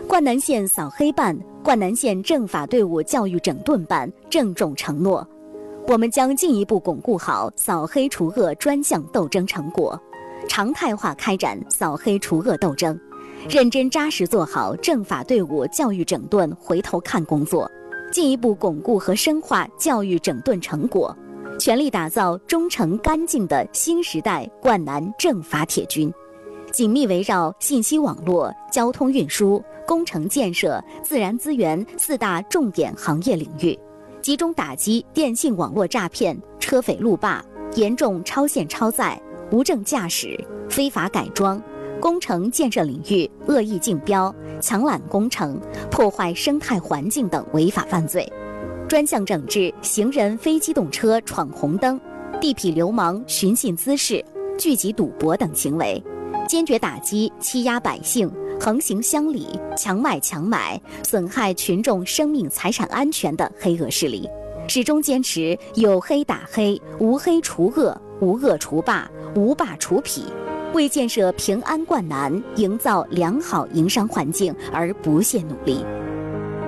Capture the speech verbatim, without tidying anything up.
灌南县扫黑办、灌南县政法队伍教育整顿办郑重承诺，我们将进一步巩固好扫黑除恶专项斗争成果，常态化开展扫黑除恶斗争，认真扎实做好政法队伍教育整顿回头看工作，进一步巩固和深化教育整顿成果，全力打造忠诚干净的新时代灌南政法铁军，紧密围绕信息网络、交通运输、工程建设、自然资源四大重点行业领域，集中打击电信网络诈骗、车匪路霸、严重超限超载、无证驾驶、非法改装、工程建设领域恶意竞标、抢揽工程、破坏生态环境等违法犯罪，专项整治行人非机动车闯红灯、地痞流氓寻衅滋事、聚集赌博等行为，坚决打击欺压百姓、横行乡里、强卖强买、损害群众生命财产安全的黑恶势力，始终坚持有黑打黑、无黑除恶、无恶除霸、无霸除痞，为建设平安灌南、营造良好营商环境而不懈努力。